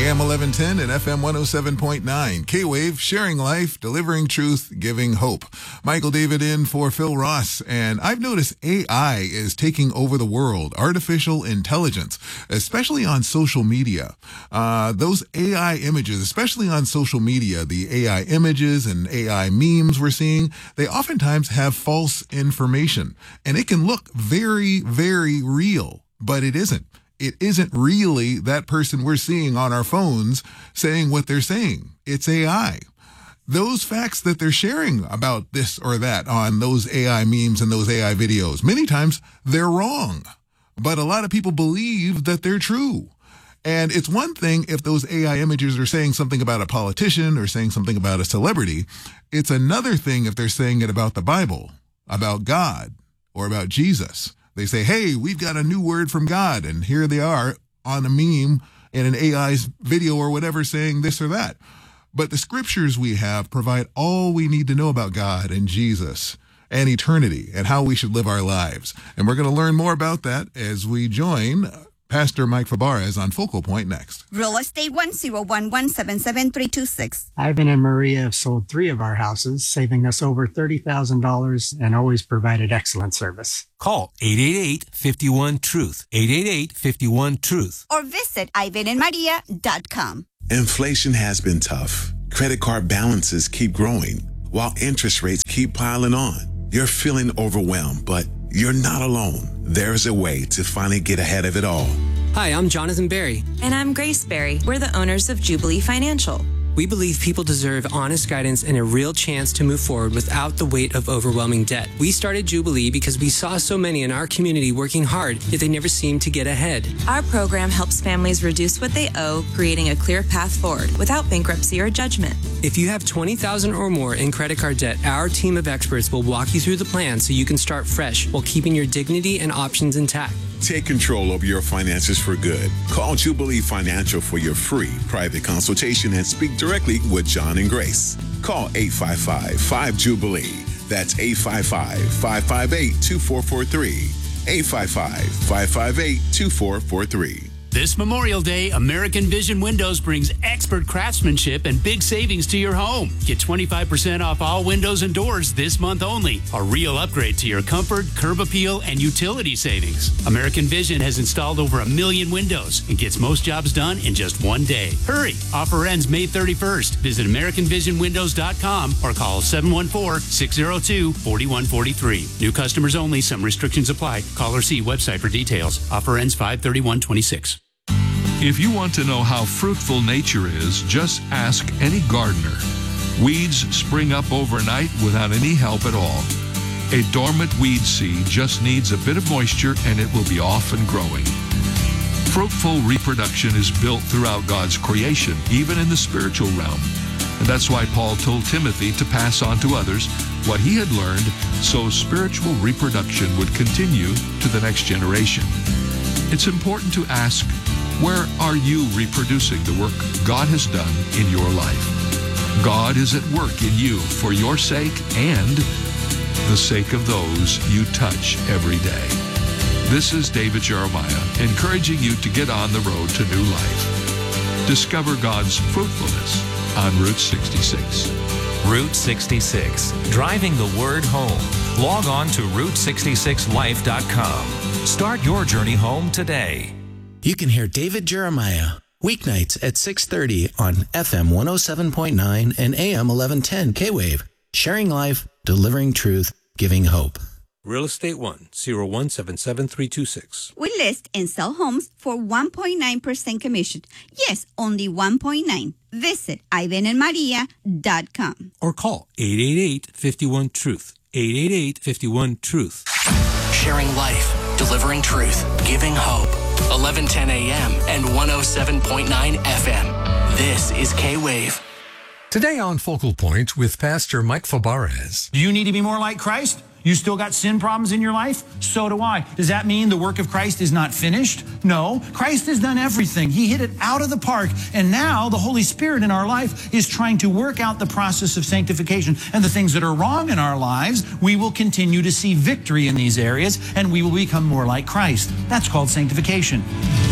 AM 1110 and FM 107.9. K-Wave, sharing life, delivering truth, giving hope. Michael David in for Phil Ross. And I've noticed AI is taking over the world, artificial intelligence, especially on social media. Those AI images, especially on social media, the AI images and AI memes we're seeing, they oftentimes have false information. And it can look very, very real, but it isn't. It isn't really that person we're seeing on our phones saying what they're saying. It's AI. Those facts that they're sharing about this or that on those AI memes and those AI videos, many times they're wrong. But a lot of people believe that they're true. And it's one thing if those AI images are saying something about a politician or saying something about a celebrity. It's another thing if they're saying it about the Bible, about God, or about Jesus. They say, hey, we've got a new word from God, and here they are on a meme in an AI's video or whatever saying this or that. But the scriptures we have provide all we need to know about God and Jesus and eternity and how we should live our lives. And we're going to learn more about that as we join Pastor Mike Fabarez on Focal Point next. Real Estate 101177326. Ivan and Maria have sold 3 of our houses, saving us over $30,000 and always provided excellent service. Call 888-51-TRUTH, 888-51-TRUTH. Or visit ivanandmaria.com. Inflation has been tough. Credit card balances keep growing while interest rates keep piling on. You're feeling overwhelmed, but you're not alone. There's a way to finally get ahead of it all. Hi, I'm Jonathan Berry. And I'm Grace Berry. We're the owners of Jubilee Financial. We believe people deserve honest guidance and a real chance to move forward without the weight of overwhelming debt. We started Jubilee because we saw so many in our community working hard, yet they never seemed to get ahead. Our program helps families reduce what they owe, creating a clear path forward without bankruptcy or judgment. If you have $20,000 or more in credit card debt, our team of experts will walk you through the plan so you can start fresh while keeping your dignity and options intact. Take control of your finances for good. Call Jubilee Financial for your free private consultation and speak directly with John and Grace. Call 855-5-JUBILEE. That's 855-558-2443. 855-558-2443. This Memorial Day, American Vision Windows brings expert craftsmanship and big savings to your home. Get 25% off all windows and doors this month only. A real upgrade to your comfort, curb appeal, and utility savings. American Vision has installed over 1 million windows and gets most jobs done in just one day. Hurry! Offer ends May 31st. Visit AmericanVisionWindows.com or call 714-602-4143. New customers only. Some restrictions apply. Call or see website for details. Offer ends 5/31/26. If you want to know how fruitful nature is, just ask any gardener. Weeds spring up overnight without any help at all. A dormant weed seed just needs a bit of moisture and it will be off and growing. Fruitful reproduction is built throughout God's creation, even in the spiritual realm. And that's why Paul told Timothy to pass on to others what he had learned so spiritual reproduction would continue to the next generation. It's important to ask, where are you reproducing the work God has done in your life? God is at work in you for your sake and the sake of those you touch every day. This is David Jeremiah, encouraging you to get on the road to new life. Discover God's fruitfulness on Route 66. Route 66, driving the word home. Log on to Route66Life.com. Start your journey home today. You can hear David Jeremiah weeknights at 6:30 on FM 107.9 and AM 1110 K-Wave. Sharing life, delivering truth, giving hope. Real Estate 101777326. We list and sell homes for 1.9% commission. Yes, only 1.9. Visit ivanandmaria.com. Or call 888-51-TRUTH. 888-51-TRUTH. Sharing life, delivering truth, giving hope. 1110 AM and 107.9 FM. This is K-Wave. Today on Focal Point with Pastor Mike Fabarez. Do you need to be more like Christ? You still got sin problems in your life? So do I. Does that mean the work of Christ is not finished? No. Christ has done everything. He hit it out of the park. And now the Holy Spirit in our life is trying to work out the process of sanctification. And the things that are wrong in our lives, we will continue to see victory in these areas, and we will become more like Christ. That's called sanctification.